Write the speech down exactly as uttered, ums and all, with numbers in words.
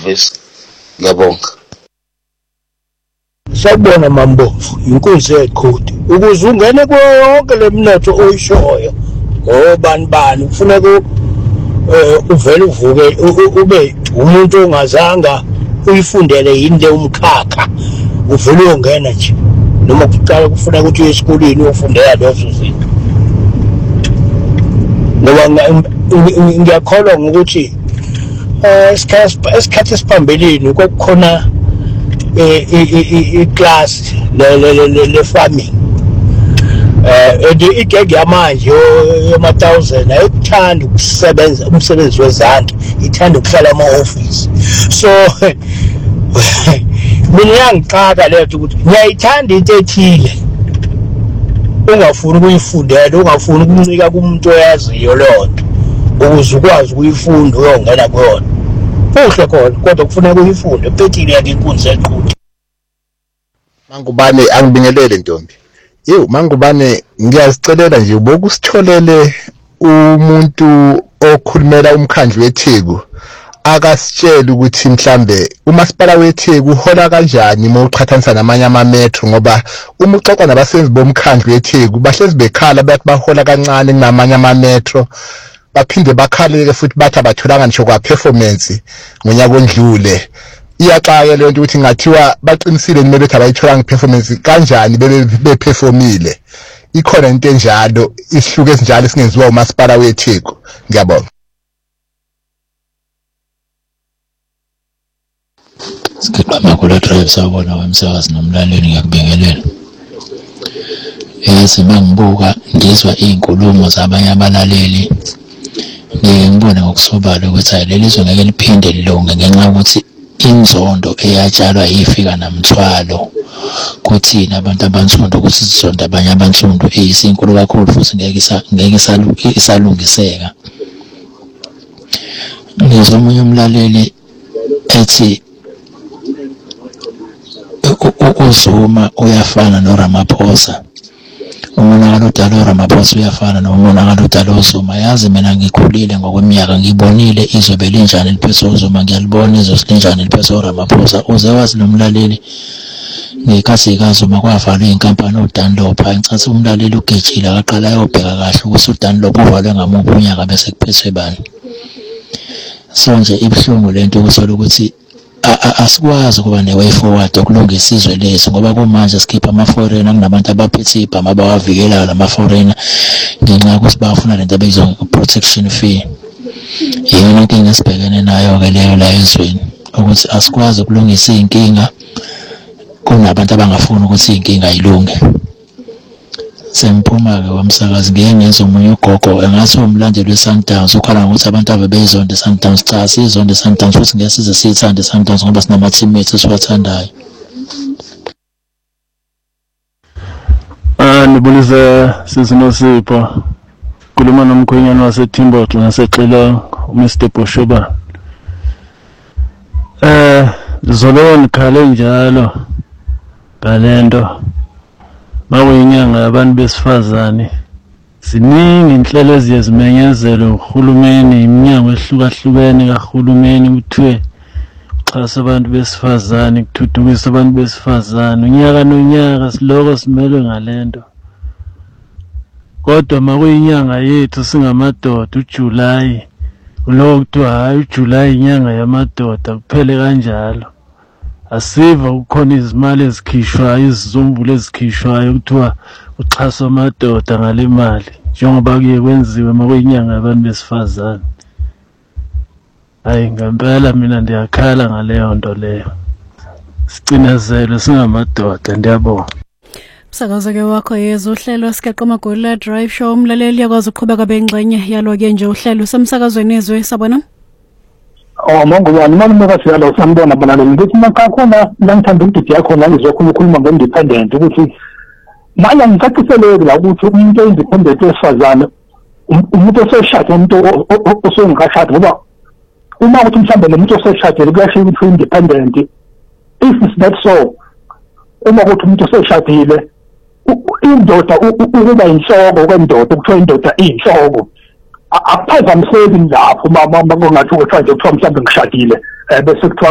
ehhovisi. Ngiyabonga. Sabona Mambofu, inkunzi yeqhudi. Ukuze ungene konke lemnotho oyishoyo. Ngobani bani kufuneka uvele uvuke ube umuntu ongazanga uyifundele yini le umkhakha. Uvele uyongena nje. Noma kuqala kufuneka ukuthi uye esikoleni uyofundela lezo zinto. Ngoba ngiyakholwa ngokuthi esikhathi esiphambeleni kokukhona i-class le farming eh igege yamanje yoma thousand ayikuthanda ukusebenza umsebenzi wezandla, ithanda ukuhlala ama-office. So mina yangiqaka letho ukuthi ngiyayithanda into ethile ungafuni ukuyifundela, ungafuni ukuncika kumuntu oyaziyo lonto ukuze ukwazi ukuyifunda uyongena kuyona. Kuhle khona kodwa kufuneka uyifunde phethile yake inkunzi yeqhudi. Mangubane angibingelele Ntombi. Yew Mangubane ngiyazicelela nje bokusitholele umuntu okhulumela umkhandlu weTheku akasitshela ukuthi mhlambe umasipala weTheku uhola kanjani uma uqhathanisa namanye ama-metro, ngoba uma uxoxa nabasebenzi bomkhandlu weTheku bahlezi bekhala bathi bahola kancane kunamanye ama-metro, baphinde bakhaleke futhi bathi abatholanga ngisho kwa performance ngonyaka ondlule. Iyaxaka le nto ukuthi ngathiwa baqinisile nime bethi abayitholanga performance kanjani beperformile. Ikhona into enjalo, isihluko esinjalo singenziwa umasipala weTheku. Ngiyabonga. Siqhama kula drive sawubona wemsakazi nomlaleli ngiyakubingelela. Yazi mangibuka ngizwa izinkulumo zabanye abalaleli ngibone ngokusobala ukuthi leli zwe ngeke liphinde lilonge ngenxa ukuthi inzondo eyatshalwa yifika namthwalo kuthina abantu abansundu ukuthi sizonda abanye abansundu eyisinkulu kakhulu futhi ngeke ngeke isalungiseka. Ngizwa omunye umlaleli ethi uZuma uyafana noRamaphosa, umonakalo udala uRamaphosa uyafana nomonakalo udala uZuma. Yazi mina ngikhulile ngokweminyaka ngibonile izwe belinjani liphethe uZuma, ngiyalibona izwe silinjani liphethe uRamaphosa. Uze wazi lo mlaleli ngekhathi kaZuma kwavalwa inkampani uDunlop, ngicathi umlaleli ugejile akaqala ayobheka kahle ukuthi uDunlop uvalwe ngamuphi unyaka bese kuphethwe bani. So nje ibhlungu lento ukuthola ukuthi asikwazi ukuba ne-way forward okulungisa izwe lethu, ngoba kumanje sikhipha ama-foreigner kunabantu abaphethe ibhama abawavikelayo lama-foreigner ngenxa yokuthi bafuna lento abizwa protection fee. Yiyona inkinga esibhekene nayo-ke leyo la ezweni, ukuthi asikwazi ukulungisa iy'nkinga kunabantu abangafuni ukuthi iy'nkinga yilunge. Semphuma-ke wamsakazi ngiye ngezwa omunye ugogo engathi umlandeli we-Sundowns ukhala ngokuthi abantu abebeyizonda i-Sundowns. Cha, sizonda i-Sundowns futhi ngeke size siyithande i-Sundowns ngoba sinama-teammates esiwathandayo. Ah, nibulise sizinosipho. Kuluma nomkhwenyana waseTimbox nasexela uMr Boshoba. Eh, zolo nikhale njalo ngalento. Makuyinyanga yabantu besifazane ziningi inhlelo eziyezimenyezelo uhulumeni, iminyango ehlukahlukene kahulumeni kuthiwe uxhasa abantu besifazane, kuthuthukisa abantu besifazane unyaka nonyaka siloko simelwe ngalento. Kodwa makuyinyanga yethu singamadoda uJuly kuloko kuthiwa hayi uJuly inyanga yamadoda kuphele kanjalo. Asiva kukhona izimali ezikhishwayo, izizumbulu ezikhishwayo kuthiwa uxhaso amadoda ngale mali njengoba kuye kwenziwe makuyinyanga yabantu besifazane. Hayi ngempela mina ndiyakhala ngaleyo nto leyo. Sicinezele singamadoda. Ndiyabonga. Umsakazo-ke wakho yezwa uhlelo sikeqa amagoli drive show. Umlaleli yakwazi ukuqhubeka bengxenye yalo-ke nje uhlelo semsakazweni ezwe sabona. Oh Mangubane manje makathi yalo sambona balalo ngithi makakhona la ngithanda ukuthi yakhona ngizokhuluma ukukhuluma nge-independent ukuthi manje ngicaciseleke la ukuthi umuntu o-independent wesifazane umuntu oseshade umuntu osongakashadi, ngoba uma ukuthi mhlambe nomuntu oseshadile kuyasho ukuthi u-independent. If it's not so, uma ukuthi umuntu oseshadile indoda ukuba inhloko kwendoda kuthiwa indoda iyinhloko akuphazamiseki lapho uma kungathi kuthiwa nje kuthiwa mhlawumbe ngishadile bese kuthiwa